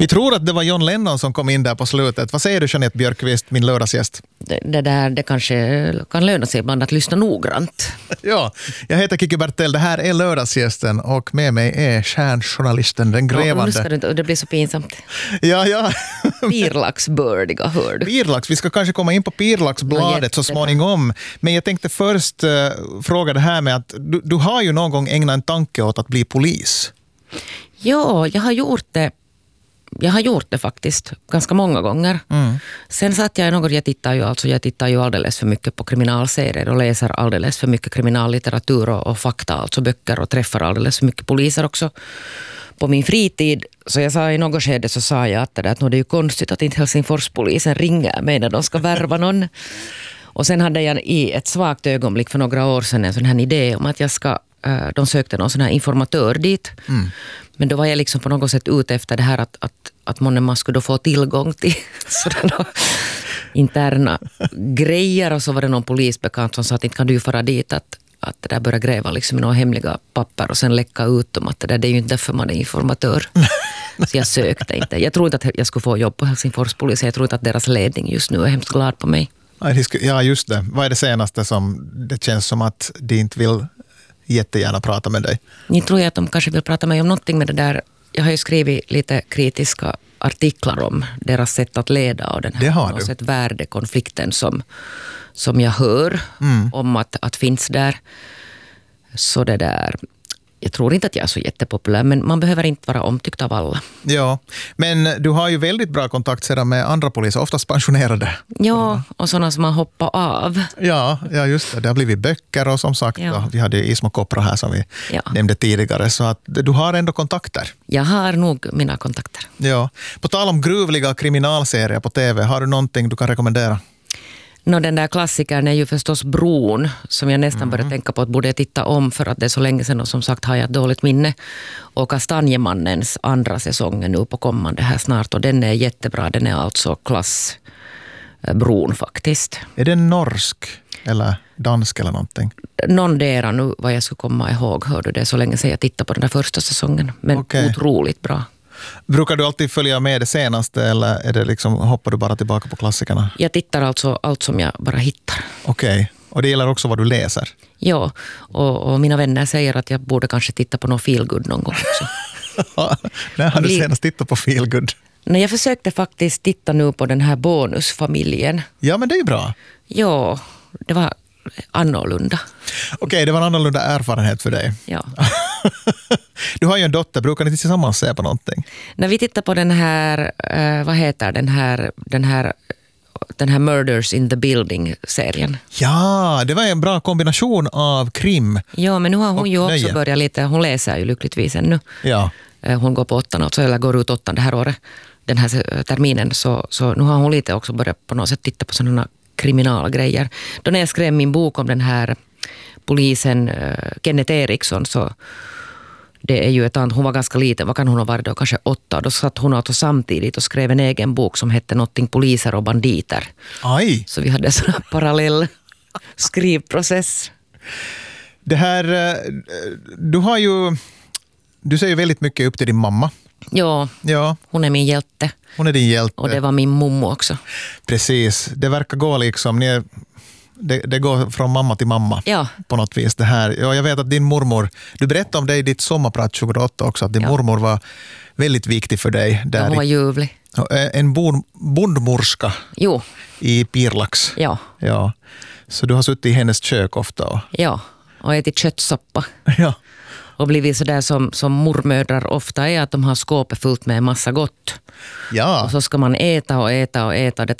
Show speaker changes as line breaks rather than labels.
Vi tror att det var John Lennon som kom in där på slutet. Vad säger du, Jeanette Björkqvist, min lördagsgäst?
Det kanske kan löna sig ibland att lyssna noggrant.
Ja, jag heter Kiki Bertell. Det här är lördagsgästen och med mig är stjärnjournalisten, den grävande.
Ja, nu ska det blir så pinsamt.
Ja.
Pirlaxbördiga, hör du.
Pirlax, vi ska kanske komma in på Pirlaxbladet så småningom. Men jag tänkte först fråga det här med att du har ju någon gång ägnat en tanke åt att bli polis.
Ja, jag har gjort det faktiskt ganska många gånger. Sen satt jag något, jag tittar ju alldeles för mycket på kriminalserier och läser alldeles för mycket kriminallitteratur och fakta, alltså böcker, och träffar alldeles för mycket poliser också på min fritid. Så jag sa i något skede att det är ju konstigt att inte Helsingforspolisen ringer mig när de ska värva någon. Och sen hade jag i ett svagt ögonblick för några år sedan en sån här idé om att de sökte någon sån här informatör dit. Men då var jag liksom på något sätt ute efter det här att man skulle då få tillgång till sådana interna grejer. Och så var det någon polisbekant som sa att inte kan du fara dit att det där börjar gräva liksom i några hemliga papper och sen läcka ut dem. Att det är ju inte därför man är informatör. Så jag sökte inte. Jag tror inte att jag skulle få jobb på Helsingforspolisen. Jag tror inte att deras ledning just nu är hemskt glad på mig.
Ja, just det. Vad är det senaste som det känns som att de inte vill jättegärna prata med dig?
Ni tror jag att de kanske vill prata med mig om någonting med det där. Jag har ju skrivit lite kritiska artiklar om deras sätt att leda och den här värdekonflikten som jag hör om att finns där. Så det där, jag tror inte att jag är så jättepopulär, men man behöver inte vara omtyckt av alla. Ja,
men du har ju väldigt bra kontakt sedan med andra poliser, oftast pensionerade.
Ja, och sådana som har hoppat av.
Ja, just det. Det har blivit böcker och som sagt, vi hade ju Ismo Kopra här som vi nämnde tidigare, så att du har ändå kontakter.
Jag har nog mina kontakter.
Ja. På tal om gruvliga kriminalserier på TV, har du någonting du kan rekommendera?
Den där klassikern är ju förstås Bron, som jag nästan började tänka på att borde jag titta om för att det är så länge sedan och som sagt har jag ett dåligt minne. Och Kastanjemannens andra säsong är nu på kommande här snart och den är jättebra. Den är alltså klass Bron faktiskt.
Är den norsk eller dansk eller någonting?
Någondera nu vad jag skulle komma ihåg, hörde det är så länge sedan jag tittade på den där första säsongen. Men otroligt bra. Brukar
du alltid följa med det senaste eller är det liksom, hoppar du bara tillbaka på klassikerna?
Jag tittar alltså allt som jag bara hittar.
Okej. Och det gäller också vad du läser?
Ja, och mina vänner säger att jag borde kanske titta på någon feelgood någon gång också.
När har du senast tittat på feelgood?
Jag försökte faktiskt titta nu på den här Bonusfamiljen.
Ja, men det är ju bra.
Ja, det var annorlunda.
Okej, det var en annorlunda erfarenhet för dig.
Ja.
Du har ju en dotter, brukar ni tillsammans se på någonting?
När vi tittar på den här, vad heter den här Murders in the Building-serien.
Ja, det var en bra kombination av krim.
Ja, men nu har hon ju också börjat lite, hon läser ju lyckligtvis ännu.
Ja.
Hon går på 8 alltså, eller går ut 8 det här året, den här terminen, så nu har hon lite också börjat på något sätt titta på sådana kriminalgrejer. Då när jag skrev min bok om den här polisen Kenneth Eriksson, så det är ju hon var ganska liten, vad kan hon ha varit då, kanske 8, då satt hon alltså samtidigt och skrev en egen bok som hette någonting Poliser och banditer.
Aj.
Så vi hade en sån här parallell skrivprocess.
Det här, du ser ju väldigt mycket upp till din mamma.
Ja, hon är min hjälte.
Hon är din hjälte.
Och det var min mommo också.
Precis, det verkar gå liksom, det går från mamma till mamma på något vis det här. Ja, jag vet att din mormor, du berättade om dig i ditt sommarprat 2008 också, att din mormor var väldigt viktig för dig. Där
hon var ljuvlig.
En bondmorska i Pirlax. Ja. Så du har suttit i hennes kök ofta?
Ja, och ätit köttsoppa.
Ja.
Och blivit sådär som mormödrar ofta är, att de har skåpet fullt med en massa gott.
Ja.
Och så ska man äta. Det